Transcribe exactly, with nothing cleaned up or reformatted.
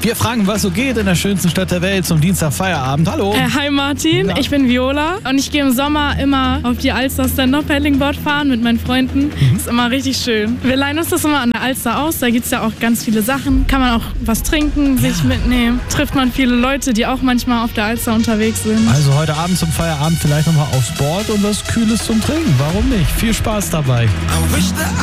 Wir fragen, was so geht in der schönsten Stadt der Welt zum Dienstag Feierabend. Hallo. Äh, hi Martin, Ja. ich bin Viola und ich gehe im Sommer immer auf die Alster Stand-Up-Paddlingboard fahren mit meinen Freunden. Mhm. Ist immer richtig schön. Wir leihen uns das immer an der Alster aus, da gibt es ja auch ganz viele Sachen. Kann man auch was trinken, sich Ja. mitnehmen. Trifft man viele Leute, die auch manchmal auf der Alster unterwegs sind. Also heute Abend zum Feierabend vielleicht nochmal aufs Board und was Kühles zum Trinken. Warum nicht? Viel Spaß dabei. I wish that